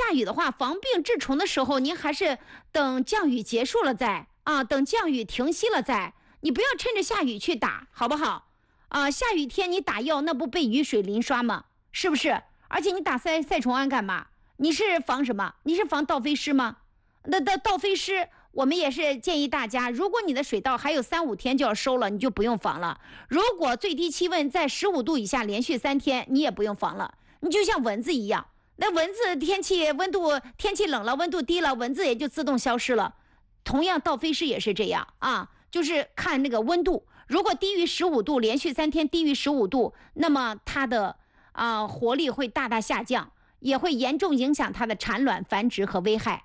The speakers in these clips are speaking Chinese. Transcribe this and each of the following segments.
下雨的话，防病治虫的时候，您还是等降雨结束了再啊，等降雨停息了再，你不要趁着下雨去打，好不好？啊，下雨天你打药，那不被雨水淋刷吗？是不是？而且你打赛虫胺干嘛？你是防什么？你是防盗飞虱吗？那盗飞虱，我们也是建议大家，如果你的水稻还有3-5天就要收了，你就不用防了。如果最低气温在15度以下，连续3天，你也不用防了。你就像蚊子一样，那蚊子天气冷了，温度低了，蚊子也就自动消失了。同样，盗飞虱也是这样啊，就是看那个温度，如果低于15度，连续3天低于15度，那么它的活力会大大下降，也会严重影响它的产卵、繁殖和危害。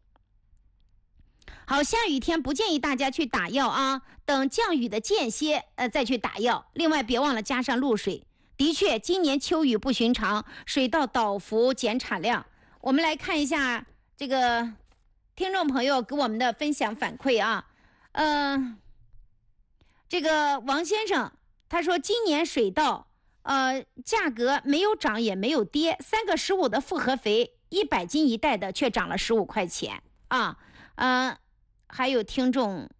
好，下雨天不建议大家去打药啊，等降雨的间歇再去打药。另外别忘了加上露水。的确，今年秋雨不寻常，水稻倒伏减产量。我们来看一下这个听众朋友给我们的分享反馈啊，这个王先生他说，今年水稻价格没有涨也没有跌，3个15的复合肥100斤一袋的却涨了15块钱啊。还有听众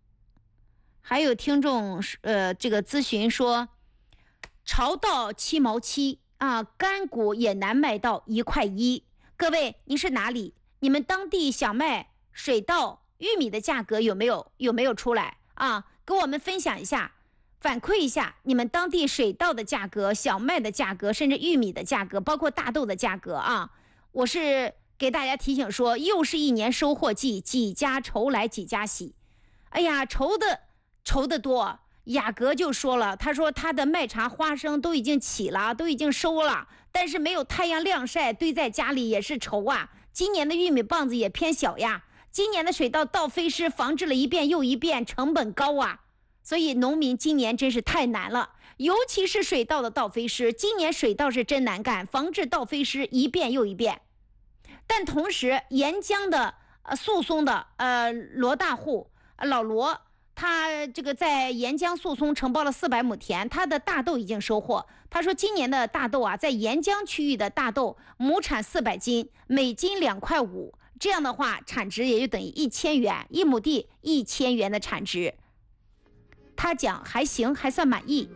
这个咨询说，潮稻7毛7啊，干谷也难卖到1块1。各位，你是哪里？你们当地小麦、水稻、玉米的价格有没有出来啊？跟我们分享一下，反馈一下你们当地水稻的价格、小麦的价格，甚至玉米的价格，包括大豆的价格啊。我是给大家提醒说，又是一年收获季，几家愁来几家喜。哎呀，愁的多。雅阁就说了，他说他的麦茶、花生都已经起了，都已经收了，但是没有太阳晾晒，堆在家里也是愁啊。今年的玉米棒子也偏小呀，今年的水稻盗飞虱防治了一遍又一遍，成本高啊，所以农民今年真是太难了，尤其是水稻的盗飞虱，今年水稻是真难干，防治盗飞虱一遍又一遍。但同时沿江的诉松的罗大户老罗，他这个在沿江诉松承包了400亩田，他的大豆已经收获。他说今年的大豆啊，在沿江区域的大豆亩产400斤，每斤2块5，这样的话产值也就等于1000元，1亩地1000元的产值。他讲还行，还算满意。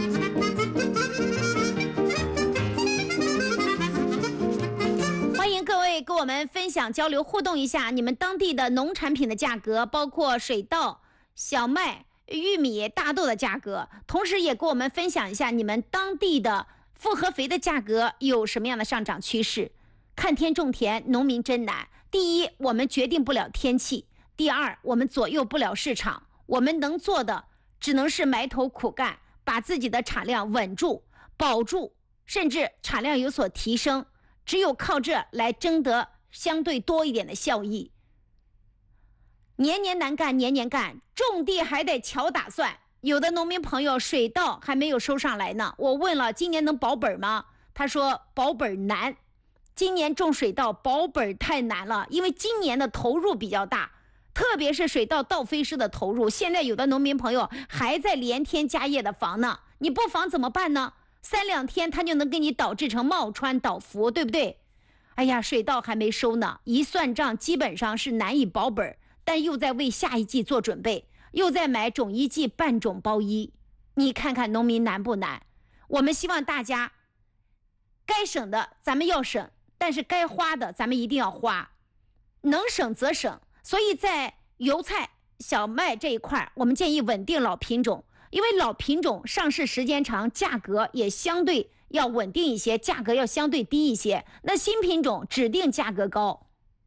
欢迎各位跟我们分享交流互动一下你们当地的农产品的价格，包括水稻、小麦、玉米、大豆的价格，同时也跟我们分享一下你们当地的复合肥的价格有什么样的上涨趋势。看天种田，农民真难。第一，我们决定不了天气；第二，我们左右不了市场。我们能做的只能是埋头苦干，把自己的产量稳住、保住，甚至产量有所提升。只有靠这来争得相对多一点的效益。年年难干，年年干，种地还得瞧打算。有的农民朋友水稻还没有收上来呢，我问了今年能保本吗？他说保本难，今年种水稻保本太难了，因为今年的投入比较大，特别是水稻盗飞虱的投入，现在有的农民朋友还在连天加夜的防呢，你不防怎么办呢？3、2天它就能给你导致成冒穿倒伏，对不对？哎呀，水稻还没收呢，一算账基本上是难以保本，但又在为下一季做准备，又在买种1季半种包1。你看看农民难不难？我们希望大家该省的咱们要省，但是该花的咱们一定要花，能省则省。所以在油菜、小麦这一块，我们建议稳定老品种，因为老品种上市时间长，价格也相对要稳定一些，价格要相对低一些。那新品种指定价格高。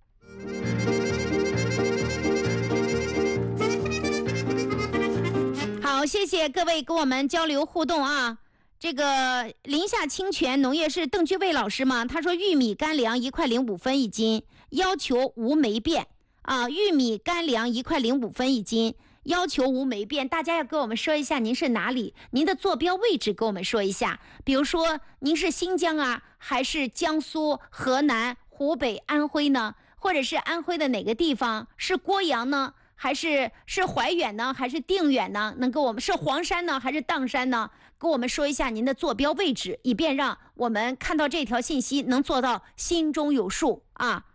好，谢谢各位跟我们交流互动啊。这个临夏清泉农业是邓居卫老师嘛，他说玉米干粮1块05分一斤，要求无霉变啊。玉米干粮1块05分一斤，要求无霉变。大家要跟我们说一下您是哪里，您的坐标位置跟我们说一下。比如说您是新疆啊，还是江苏、河南、湖北、安徽呢？或者是安徽的哪个地方？是郭阳呢？还是怀远呢？还是定远呢？能跟我们是黄山呢？还是砀山呢？跟我们说一下您的坐标位置，以便让我们看到这条信息能做到心中有数啊。